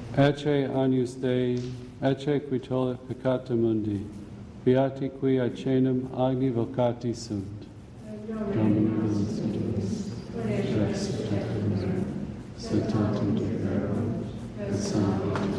Ecce agnus Dei, ecce qui tollit peccata mundi, beati qui aecenum agni vocati sunt. Dominus Deus, est et sed et sanctus, et sanctus